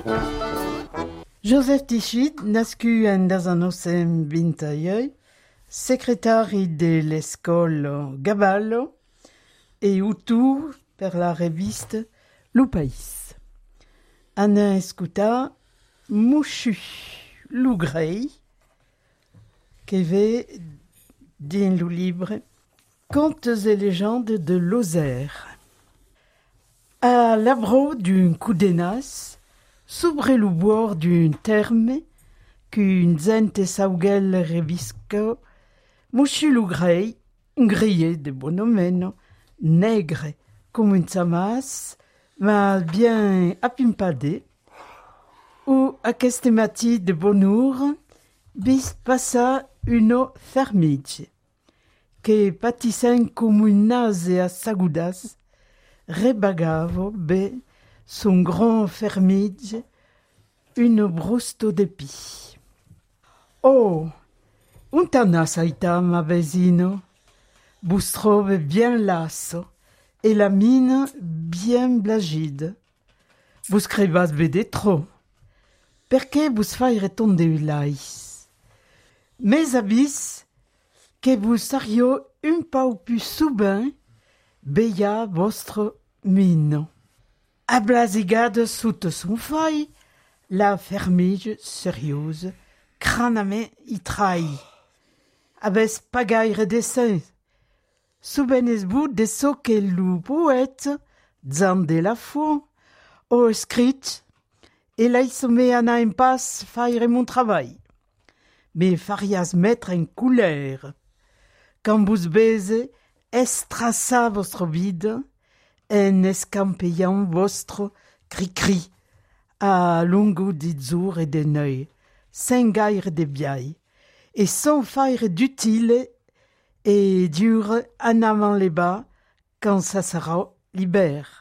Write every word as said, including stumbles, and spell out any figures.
Joseph Tichy, nascu en dazanocem vintaieu, secrétari de l'école Gaballo et utu per la reviste Lo País. Anna escuta Mouchu Lougrey, que ve din le livre Contes et légendes de Lozère. À l'abro d'un coup d'enas, sobre le bord d'un terme qu'une zente saugel revisco, Mouchu Lougrey, un grillé de bonomeno, nègre comme une samas, mais bien apimpadé, où aquest matí de bonheur vis passa une fermige, que patissant comme une nase assagudas, rebagavo be son grand fermige une brusto d'épis. Oh, un tanas aita ma vesino, vous trouve bien lasso, et la mine bien blagide. Vous crevas vede trop, perché vous faire tomber l'ais. Mais avis que vous sario un peu plus soubain, beia vostre mine. Ablasigade sous son feuille, la fermige sérieuse, craname y trahi. Aves pagaire dessin, souvenez-vous de ce que le poète, Zan de la Fou, a écrit, et laisse-moi en impasse faire mon travail. Mais farias mettre en couleur. Quand vous baisez, estrassa votre vide, en escampillant votre cri-cri, à longo d'izour et de neuil, sans gaire de biaille, et sans faire d'utile et dur en avant les bas, quand ça sera libère.